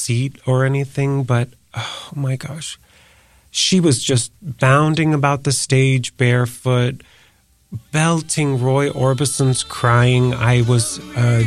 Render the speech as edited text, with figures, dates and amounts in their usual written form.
seat or anything, but oh my gosh. She was just bounding about the stage barefoot, belting Roy Orbison's Crying. I was